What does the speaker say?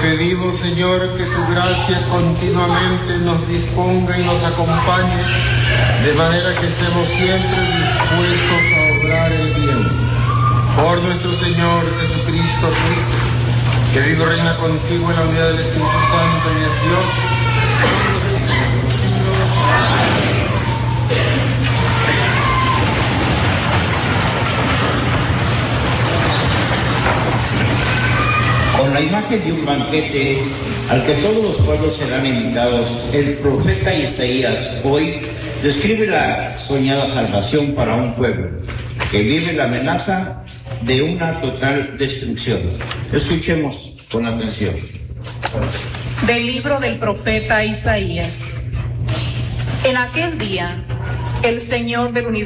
pedimos, Señor, que tu gracia continuamente nos disponga y nos acompañe, de manera que estemos siempre dispuestos a obrar el bien. Por nuestro Señor Jesucristo, tu Hijo, que vive y reina contigo en la unidad del Espíritu Santo y es Dios. Con la imagen de un banquete al que todos los pueblos serán invitados, el profeta Isaías hoy describe la soñada salvación para un pueblo que vive la amenaza de una total destrucción. Escuchemos con atención. Del libro del profeta Isaías. En aquel día, el Señor del universo